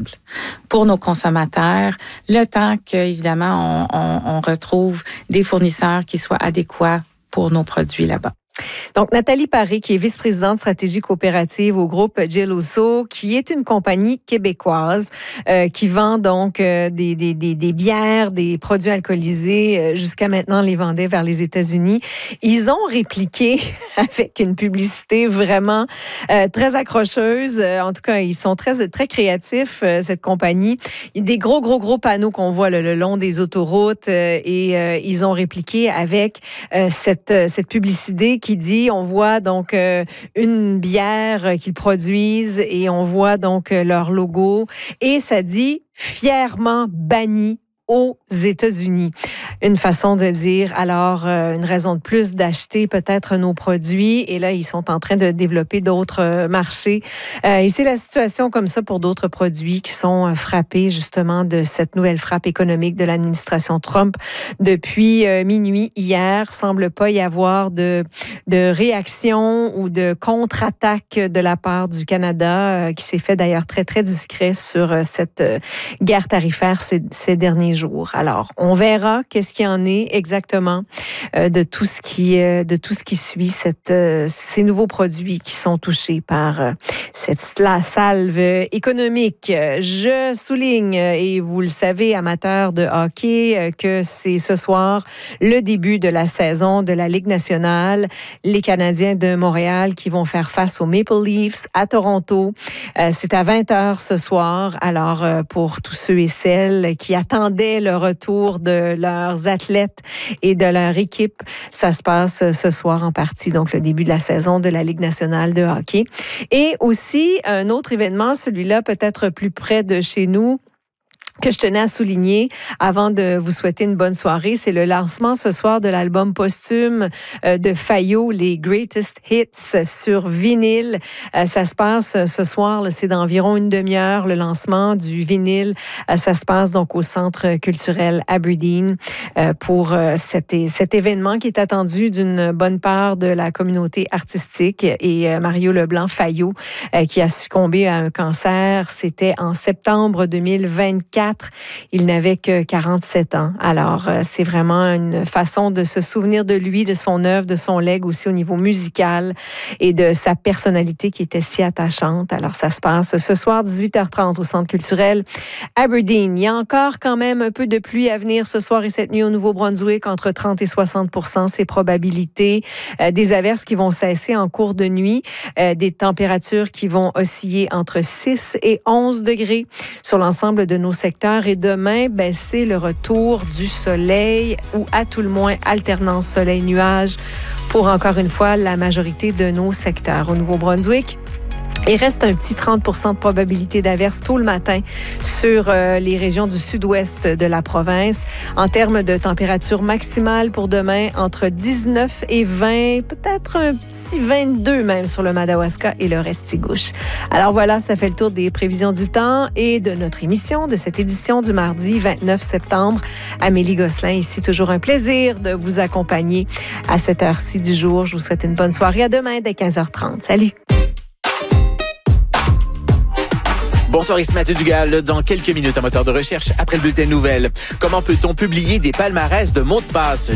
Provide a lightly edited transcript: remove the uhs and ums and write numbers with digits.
simple pour nos consommateurs, le temps qu'évidemment on retrouve des fournisseurs qui soient adéquats pour nos produits là-bas. Donc, Nathalie Paré, qui est vice-présidente stratégie coopérative au groupe Geloso, qui est une compagnie québécoise qui vend donc des bières, des produits alcoolisés. Jusqu'à maintenant, les vendait vers les États-Unis. Ils ont répliqué avec une publicité vraiment très accrocheuse. En tout cas, ils sont très, très créatifs, cette compagnie. Il y a des gros panneaux qu'on voit le long des autoroutes et ils ont répliqué avec cette publicité qui dit, on voit donc une bière qu'ils produisent et on voit donc leur logo et ça dit fièrement banni aux États-Unis. Une façon de dire, alors, une raison de plus d'acheter peut-être nos produits. Et là, ils sont en train de développer d'autres marchés. Et c'est la situation comme ça pour d'autres produits qui sont frappés justement de cette nouvelle frappe économique de l'administration Trump. Depuis minuit hier, semble pas y avoir de réaction ou de contre-attaque de la part du Canada, qui s'est fait d'ailleurs très, très discret sur cette guerre tarifaire ces derniers jours. Alors, on verra qu'est-ce qu'il y en est exactement de tout ce qui suit ces nouveaux produits qui sont touchés par cette salve économique. Je souligne, et vous le savez, amateurs de hockey, que c'est ce soir le début de la saison de la Ligue nationale. Les Canadiens de Montréal qui vont faire face aux Maple Leafs à Toronto. C'est à 20h ce soir. Alors, pour tous ceux et celles qui attendaient le retour de leurs athlètes et de leur équipe. Ça se passe ce soir en partie, donc le début de la saison de la Ligue nationale de hockey. Et aussi, un autre événement, celui-là peut-être plus près de chez nous, que je tenais à souligner avant de vous souhaiter une bonne soirée, c'est le lancement ce soir de l'album posthume de Fayo, les Greatest Hits sur vinyle. Ça se passe ce soir, c'est d'environ une demi-heure le lancement du vinyle. Ça se passe donc au Centre culturel Aberdeen pour cet événement qui est attendu d'une bonne part de la communauté artistique. Et Mario Leblanc Fayo, qui a succombé à un cancer, c'était en septembre 2024. Il n'avait que 47 ans. Alors, c'est vraiment une façon de se souvenir de lui, de son œuvre, de son legs aussi au niveau musical et de sa personnalité qui était si attachante. Alors, ça se passe ce soir, 18h30 au Centre culturel Aberdeen. Il y a encore quand même un peu de pluie à venir ce soir et cette nuit au Nouveau-Brunswick, entre 30 et 60%, ces probabilités. Des averses qui vont cesser en cours de nuit, des températures qui vont osciller entre 6 et 11 degrés sur l'ensemble de nos secteurs. Et demain, c'est le retour du soleil ou à tout le moins alternance soleil-nuage pour encore une fois la majorité de nos secteurs. Au Nouveau-Brunswick, il reste un petit 30% de probabilité d'averse tôt le matin sur les régions du sud-ouest de la province. En termes de température maximale pour demain, entre 19 et 20, peut-être un petit 22 même sur le Madawaska et le Restigouche. Alors voilà, ça fait le tour des prévisions du temps et de notre émission, de cette édition du mardi 29 septembre. Amélie Gosselin, ici, toujours un plaisir de vous accompagner à cette heure-ci du jour. Je vous souhaite une bonne soirée. À demain dès 15h30. Salut! Bonsoir, ici Mathieu Dugal. Dans quelques minutes, un moteur de recherche après le bulletin de nouvelles. Comment peut-on publier des palmarès de mots de passe?